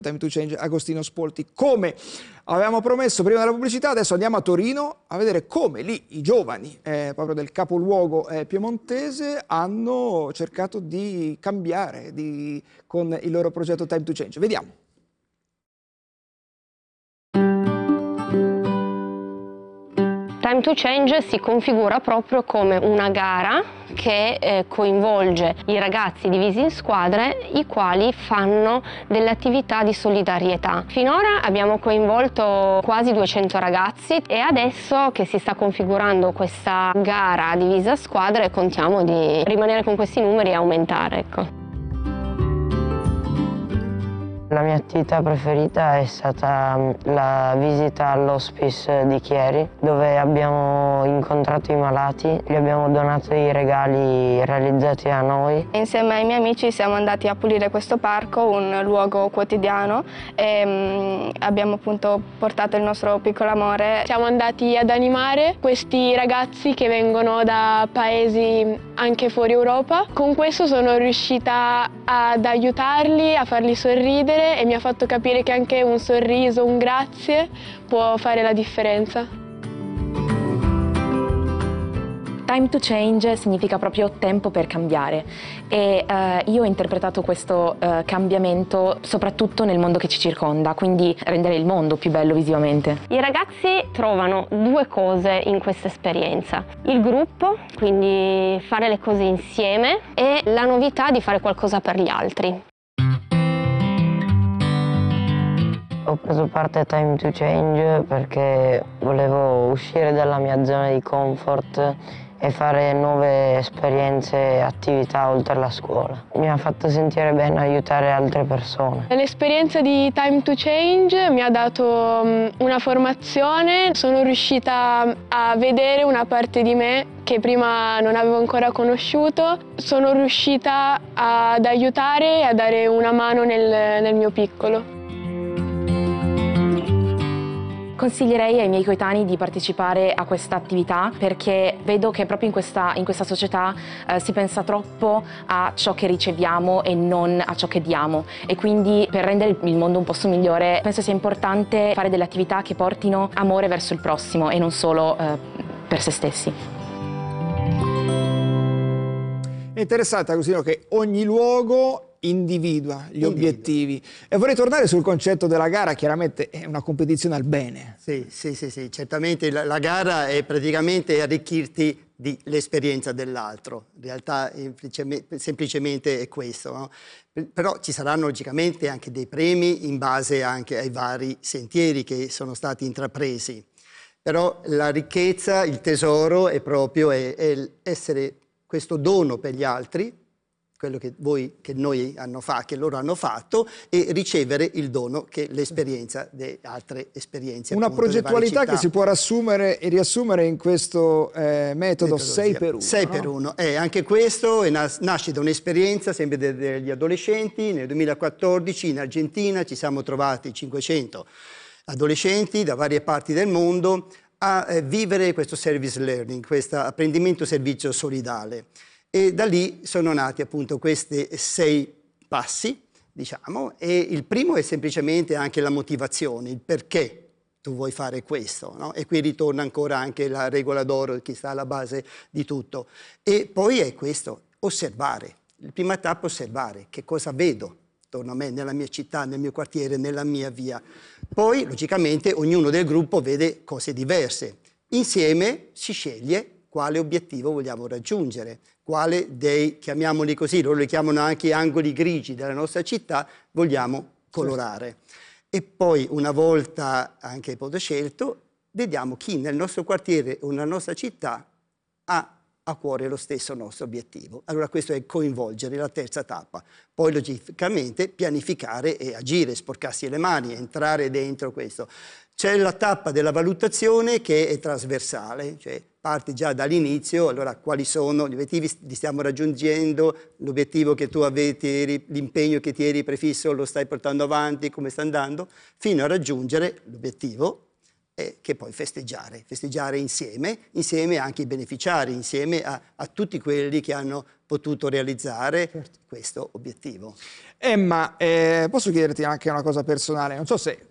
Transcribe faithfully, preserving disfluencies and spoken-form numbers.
Time to Change, Agostino Spolti. Come avevamo promesso prima della pubblicità, adesso andiamo a Torino a vedere come lì i giovani eh, proprio del capoluogo eh, piemontese hanno cercato di cambiare di, con il loro progetto Time to Change. Vediamo. Time to Change si configura proprio come una gara che eh, coinvolge i ragazzi divisi in squadre, i quali fanno delle attività di solidarietà. Finora abbiamo coinvolto quasi duecento ragazzi e adesso che si sta configurando questa gara divisa a squadre contiamo di rimanere con questi numeri e aumentare, ecco. La mia attività preferita è stata la visita all'hospice di Chieri, dove abbiamo incontrato i malati, gli abbiamo donato i regali realizzati da noi. Insieme ai miei amici siamo andati a pulire questo parco, un luogo quotidiano, e um, abbiamo appunto portato il nostro piccolo amore. Siamo andati ad animare questi ragazzi che vengono da paesi anche fuori Europa. Con questo sono riuscita ad aiutarli, a farli sorridere, e mi ha fatto capire che anche un sorriso, un grazie può fare la differenza. Time to Change significa proprio tempo per cambiare e eh, io ho interpretato questo eh, cambiamento soprattutto nel mondo che ci circonda, quindi rendere il mondo più bello visivamente. I ragazzi trovano due cose in questa esperienza: il gruppo, quindi fare le cose insieme, e la novità di fare qualcosa per gli altri. Ho preso parte a Time to Change perché volevo uscire dalla mia zona di comfort e fare nuove esperienze e attività oltre la scuola. Mi ha fatto sentire bene aiutare altre persone. L'esperienza di Time to Change mi ha dato una formazione, sono riuscita a vedere una parte di me che prima non avevo ancora conosciuto, sono riuscita ad aiutare e a dare una mano nel, nel mio piccolo. Consiglierei ai miei coetanei di partecipare a questa attività perché vedo che proprio in questa, in questa società eh, si pensa troppo a ciò che riceviamo e non a ciò che diamo, e quindi per rendere il mondo un posto migliore penso sia importante fare delle attività che portino amore verso il prossimo e non solo eh, per se stessi. È interessante, Agostino, che ogni luogo individua gli obiettivi. E vorrei tornare sul concetto della gara. Chiaramente è una competizione al bene. Sì, sì, sì, sì. Certamente la, la gara è praticamente arricchirti dell'esperienza dell'altro. In realtà semplicemente è questo, no? Però ci saranno logicamente anche dei premi in base anche ai vari sentieri che sono stati intrapresi. Però la ricchezza, il tesoro è proprio è, è essere questo dono per gli altri, quello che, voi, che noi hanno fatto, che loro hanno fatto, e ricevere il dono che l'esperienza di altre esperienze. Una appunto, progettualità che si può riassumere e riassumere in questo eh, metodo sei per uno. sei per uno. Eh, anche questo nas nasce da un'esperienza sempre de degli adolescenti. Nel duemilaquattordici in Argentina ci siamo trovati cinquecento adolescenti da varie parti del mondo a eh, vivere questo service learning, questo apprendimento servizio solidale. E da lì sono nati appunto questi sei passi, diciamo, e il primo è semplicemente anche la motivazione, il perché tu vuoi fare questo, no? E qui ritorna ancora anche la regola d'oro che sta alla base di tutto. E poi è questo, osservare. La prima tappa è osservare che cosa vedo attorno a me, nella mia città, nel mio quartiere, nella mia via. Poi, logicamente, ognuno del gruppo vede cose diverse. Insieme si sceglie quale obiettivo vogliamo raggiungere, quale dei, chiamiamoli così, loro li chiamano anche angoli grigi della nostra città, vogliamo colorare. E poi, una volta anche scelto, vediamo chi nel nostro quartiere o nella nostra città ha a cuore lo stesso nostro obiettivo. Allora questo è coinvolgere, la terza tappa. Poi logicamente pianificare e agire, sporcarsi le mani, entrare dentro questo. C'è la tappa della valutazione che è trasversale, cioè parte già dall'inizio, allora quali sono gli obiettivi, li stiamo raggiungendo, l'obiettivo che tu avevi, l'impegno che ti eri prefisso lo stai portando avanti, come sta andando, fino a raggiungere l'obiettivo. eh, che poi festeggiare, festeggiare insieme, insieme anche i beneficiari, insieme a, a tutti quelli che hanno potuto realizzare certo. questo obiettivo. Emma, eh, posso chiederti anche una cosa personale? Non so se